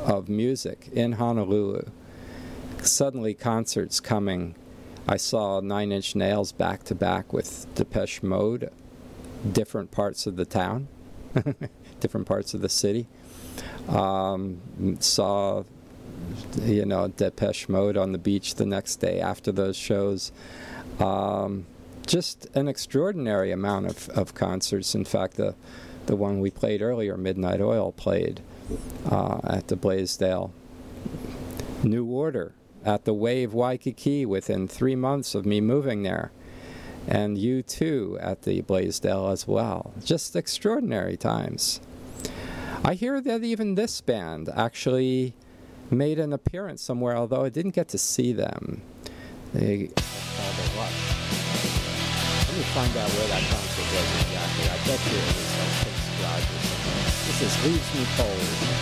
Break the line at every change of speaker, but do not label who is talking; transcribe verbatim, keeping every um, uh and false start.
of music in Honolulu. Suddenly concerts coming. I saw Nine Inch Nails back to back with Depeche Mode, different parts of the town, different parts of the city. Um, saw, you know, Depeche Mode on the beach the next day after those shows. Um, just an extraordinary amount of, of concerts. In fact, the the one we played earlier, Midnight Oil, played uh, at the Blaisdell. New Order at the Wave Waikiki within three months of me moving there. And U two at the Blaisdell as well. Just extraordinary times. I hear that even this band actually made an appearance somewhere, although I didn't get to see them. They, oh, they what? Let me find out where that concert was exactly. I bet you it was like Prince George or something. This is Leaves Me Cold.